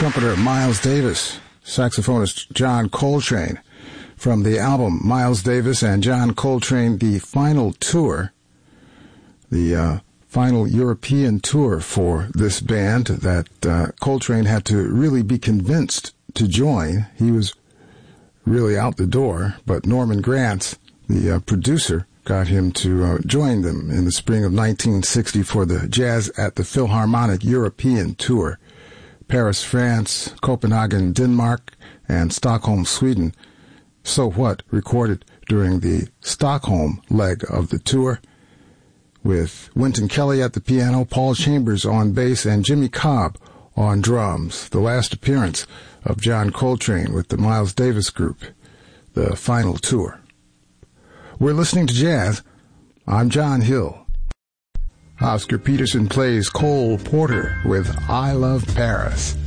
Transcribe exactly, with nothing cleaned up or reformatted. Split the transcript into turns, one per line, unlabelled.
trumpeter Miles Davis, saxophonist John Coltrane. From the album Miles Davis and John Coltrane, The Final Tour, the uh, final European tour for this band that uh, Coltrane had to really be convinced to join. He was really out the door, but Norman Granz, the uh, producer, got him to uh, join them in the spring of nineteen sixty for the Jazz at the Philharmonic European Tour. Paris, France, Copenhagen, Denmark, and Stockholm, Sweden. So What, recorded during the Stockholm leg of the tour, with Wynton Kelly at the piano, Paul Chambers on bass, and Jimmy Cobb on drums. The last appearance of John Coltrane with the Miles Davis Group, the final tour. We're listening to jazz. I'm John Hill. Oscar Peterson plays Cole Porter with I Love Paris.